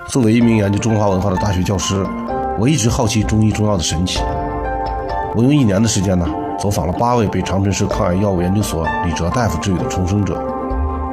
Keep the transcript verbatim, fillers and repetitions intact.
作为一名研究中华文化的大学教师，我一直好奇中医中药的神奇。我用一年的时间呢，走访了八位被长春市抗癌药物研究所李哲大夫治愈的重生者，